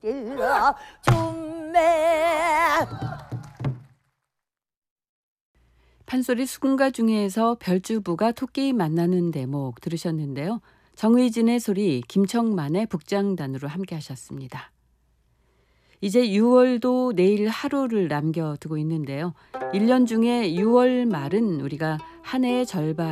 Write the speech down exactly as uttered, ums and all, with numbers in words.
띠라 좀매 판소리 수군가 중에서 별주부가 토끼 만나는 대목 들으셨는데요. 정의진의 소리, 김청만의 북장단으로 함께 하셨습니다. 이제 유월도 내일 하루를 남겨두고 있는데요. 일 년 중에 유월 말은 우리가 한 해의 절반